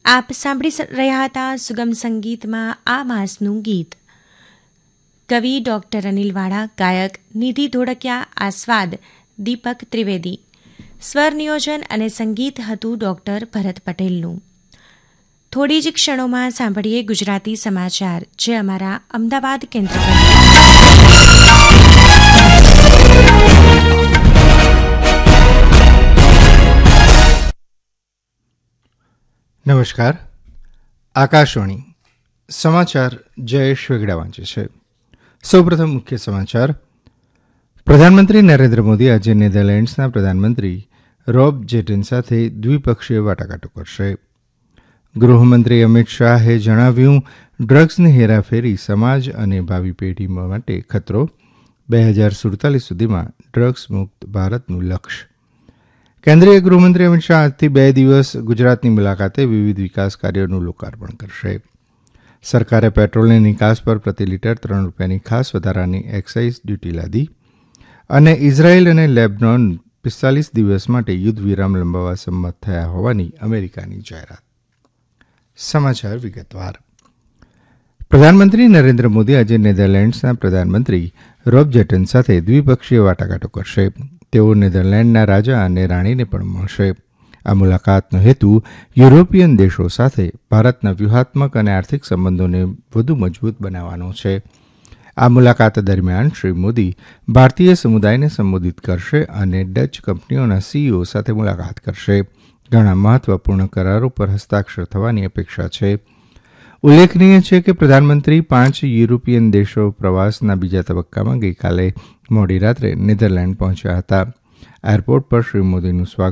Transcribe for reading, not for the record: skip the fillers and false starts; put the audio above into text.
આપ સાંભળી રહ્યા હતા સુગમ સંગીતમાં આ માસનું ગીત. કવિ ડૉક્ટર અનિલ વાળા, ગાયક નિધિ ધોળકિયા, આસ્વાદ દીપક ત્રિવેદી. સ્વર નિયોજન અને સંગીત હતું ડૉક્ટર ભરત પટેલનું. થોડી જ ક્ષણોમાં સાંભળીએ ગુજરાતી સમાચાર, જે અમારા અમદાવાદ કેન્દ્ર પર. નમસ્કાર. આકાશવાણી સમાચાર જયેશ વેગડા વાંચે છે. સૌપ્રથમ મુખ્ય સમાચાર. પ્રધાનમંત્રી નરેન્દ્ર મોદી આજે નેધરલેન્ડ્સના પ્રધાનમંત્રી રોબ જેટન સાથે દ્વિપક્ષીય વાટાઘાટો કરશે. ગૃહમંત્રી અમિત શાહે જણાવ્યું, ડ્રગ્સની હેરાફેરી સમાજ અને ભાવિ પેઢી માટે ખતરો, 2047 સુધીમાં ડ્રગ્સ મુક્ત ભારતનું લક્ષ્ય. કેન્દ્રીય ગૃહમંત્રી અમિત શાહ આજથી 2 દિવસ ગુજરાતની મુલાકાતે વિવિધ વિકાસ કાર્યોનું લોકાર્પણ કરશે. સરકારે પેટ્રોલની નિકાસ પર પ્રતિ લીટર 3 રૂપિયાની ખાસ વધારાની એક્સાઇઝ ડ્યુટી લાદી અને ઇઝરાયેલ અને લેબનોન 45 દિવસ માટે યુદ્ધ વિરામ લંબાવવા સંમત થયા હોવાની અમેરિકાની જાહેરાત. સમાચાર વિગતવાર. પ્રધાનમંત્રી નરેન્દ્ર મોદી આજે નેધરલેન્ડ્સના પ્રધાનમંત્રી રોબ જેટન સાથે દ્વિપક્ષીય વાટાઘાટો કરશે. તેઓ નેધરલેન્ડના રાજા અને રાણીને પણ મળશે. આ મુલાકાતનો હેતુ યુરોપિયન દેશો સાથે ભારતના વ્યૂહાત્મક અને આર્થિક સંબંધોને વધુ મજબૂત બનાવવાનો છે. આ મુલાકાત દરમિયાન શ્રી મોદી ભારતીય સમુદાયને સંબોધિત કરશે અને ડચ કંપનીઓના સીઈઓ સાથે મુલાકાત કરશે. ઘણા મહત્વપૂર્ણ કરારો પર હસ્તાક્ષર થવાની અપેક્ષા છે. ઉલ્લેખનીય છે કે પ્રધાનમંત્રી 5 યુરોપિયન દેશો પ્રવાસના બીજા તબક્કામાં ગઈકાલે મોડી રાત્રે નેધરલેન્ડ પહોંચ્યા હતા. એરપોર્ટ પર શ્રી મોદીનું સ્વાગત